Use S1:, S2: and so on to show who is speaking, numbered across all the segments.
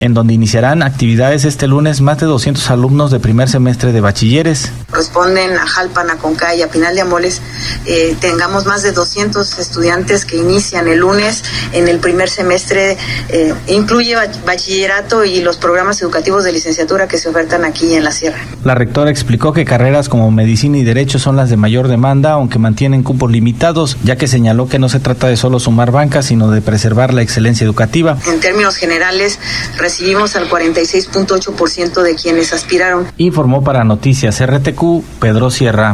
S1: en donde iniciarán actividades este lunes más de 200 alumnos de primer semestre de bachilleres.
S2: Corresponden a Jalpan, a Conca y a Pinal de Amoles. Tengamos más de 200 estudiantes que inician el lunes en el primer semestre. Incluye bachillerato y los programas educativos de licenciatura que se ofertan aquí en la Sierra.
S1: La rectora explicó que carreras como medicina y derecho son las de mayor demanda, aunque mantienen cupos limitados, ya que señaló que no se trata de solo sumar bancas, sino de preservar la excelencia educativa.
S2: En términos generales, recibimos al 46.8% de quienes aspiraron.
S1: Informó para Noticias RTQ, Pedro Sierra.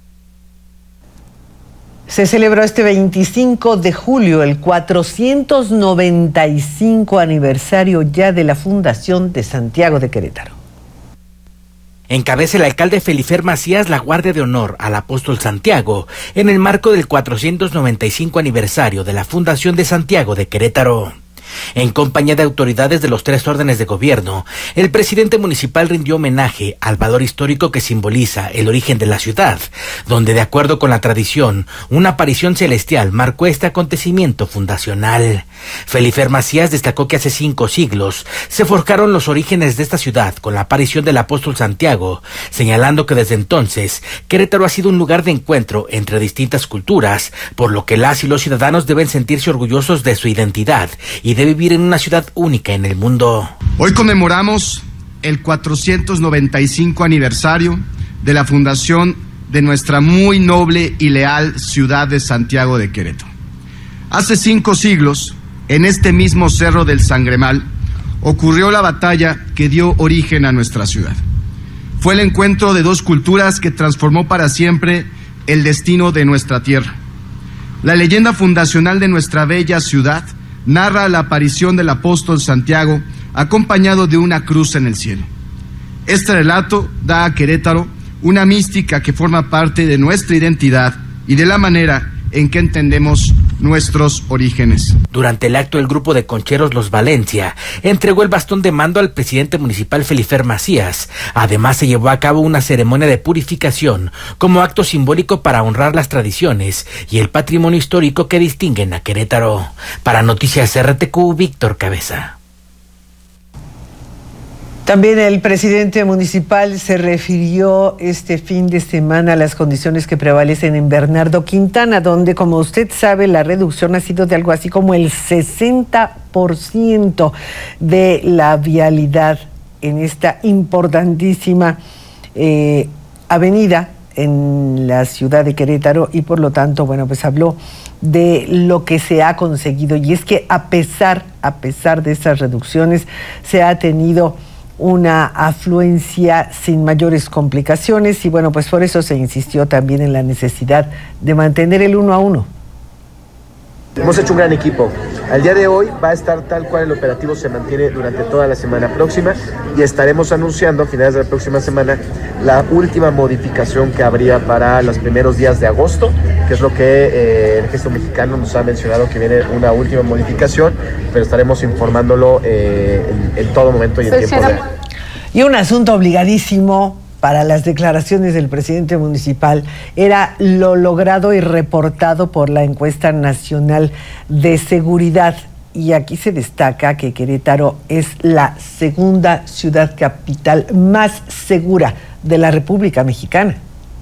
S3: Se celebró este 25 de julio el 495 aniversario ya de la Fundación de Santiago de Querétaro.
S4: Encabeza el alcalde Felifer Macías la guardia de honor al apóstol Santiago en el marco del 495 aniversario de la Fundación de Santiago de Querétaro. En compañía de autoridades de los 3 órdenes de gobierno, el presidente municipal rindió homenaje al valor histórico que simboliza el origen de la ciudad, donde de acuerdo con la tradición, una aparición celestial marcó este acontecimiento fundacional. Felifer Macías destacó que hace 5 siglos se forjaron los orígenes de esta ciudad con la aparición del apóstol Santiago, señalando que desde entonces Querétaro ha sido un lugar de encuentro entre distintas culturas, por lo que las y los ciudadanos deben sentirse orgullosos de su identidad y de vivir en una ciudad única en el mundo.
S5: Hoy conmemoramos el 495 aniversario de la fundación de nuestra muy noble y leal ciudad de Santiago de Querétaro. Hace 5 siglos, en este mismo Cerro del Sangremal, ocurrió la batalla que dio origen a nuestra ciudad. Fue el encuentro de 2 culturas que transformó para siempre el destino de nuestra tierra. La leyenda fundacional de nuestra bella ciudad narra la aparición del apóstol Santiago acompañado de una cruz en el cielo. Este relato da a Querétaro una mística que forma parte de nuestra identidad y de la manera en que entendemos nuestros orígenes.
S4: Durante el acto, el grupo de concheros Los Valencia entregó el bastón de mando al presidente municipal Felifer Macías. Además, se llevó a cabo una ceremonia de purificación como acto simbólico para honrar las tradiciones y el patrimonio histórico que distinguen a Querétaro. Para Noticias RTQ, Víctor Cabeza.
S3: También el presidente municipal se refirió este fin de semana a las condiciones que prevalecen en Bernardo Quintana, donde, como usted sabe, la reducción ha sido de algo así como el 60% de la vialidad en esta importantísima avenida en la ciudad de Querétaro, y por lo tanto, bueno, pues habló de lo que se ha conseguido, y es que a pesar de estas reducciones se ha tenido una afluencia sin mayores complicaciones, y bueno, pues por eso se insistió también en la necesidad de mantener el 1 a 1.
S6: Hemos hecho un gran equipo. Al día de hoy va a estar tal cual el operativo se mantiene durante toda la semana próxima, y estaremos anunciando a finales de la próxima semana la última modificación que habría para los primeros días de agosto, que es lo que el Ejército Mexicano nos ha mencionado, que viene una última modificación, pero estaremos informándolo en todo momento y en tiempo real.
S3: Y un asunto obligadísimo para las declaraciones del presidente municipal era lo logrado y reportado por la encuesta nacional de seguridad. Y aquí se destaca que Querétaro es la segunda ciudad capital más segura de la República Mexicana.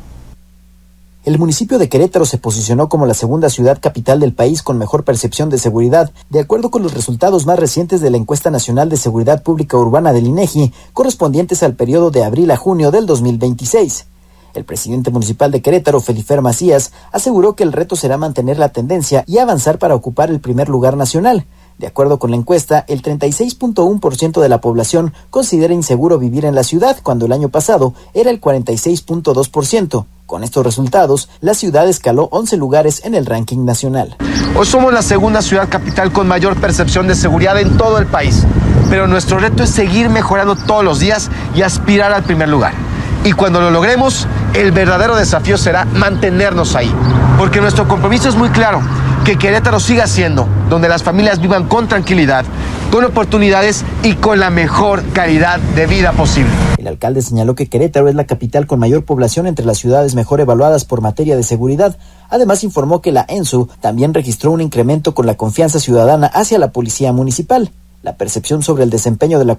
S7: El municipio de Querétaro se posicionó como la segunda ciudad capital del país con mejor percepción de seguridad, de acuerdo con los resultados más recientes de la Encuesta Nacional de Seguridad Pública Urbana del INEGI, correspondientes al periodo de abril a junio del 2026. El presidente municipal de Querétaro, Felifer Macías, aseguró que el reto será mantener la tendencia y avanzar para ocupar el primer lugar nacional. De acuerdo con la encuesta, el 36.1% de la población considera inseguro vivir en la ciudad, cuando el año pasado era el 46.2%. Con estos resultados, la ciudad escaló 11 lugares en el ranking nacional.
S5: Hoy somos la segunda ciudad capital con mayor percepción de seguridad en todo el país, pero nuestro reto es seguir mejorando todos los días y aspirar al primer lugar. Y cuando lo logremos, el verdadero desafío será mantenernos ahí, porque nuestro compromiso es muy claro: que Querétaro siga siendo donde las familias vivan con tranquilidad, con oportunidades y con la mejor calidad de vida posible.
S7: El alcalde señaló que Querétaro es la capital con mayor población entre las ciudades mejor evaluadas por materia de seguridad. Además, informó que la ENSU también registró un incremento con la confianza ciudadana hacia la policía municipal. la percepción sobre el desempeño de la